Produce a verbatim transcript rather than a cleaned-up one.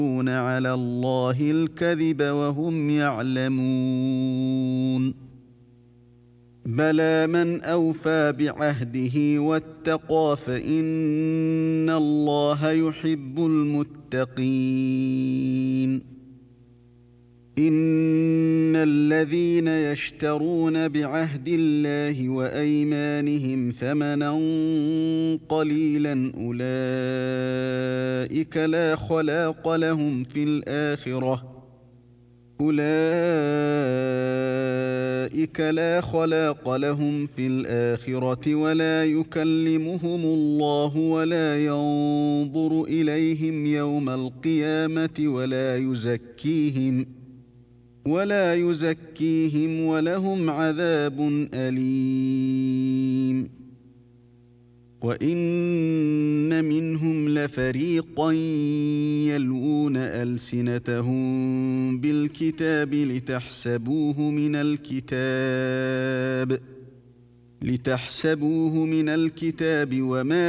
على الله الكذب وهم يعلمون بلى من أوفى بعهده واتقى فإن الله يحب المتقين إن الذين يشترون بعهد الله وأيمانهم ثمنا قليلا أولئك لا خلاق لهم في الآخرة أولئك لا خلاق لهم في الآخرة ولا يكلمهم الله ولا ينظر إليهم يوم القيامة ولا يزكيهم ولا يزكيهم ولهم عذاب أليم وإن منهم لفريقا يلوون ألسنتهم بالكتاب لتحسبوه من الكتاب لتحسبوه من الكتاب وما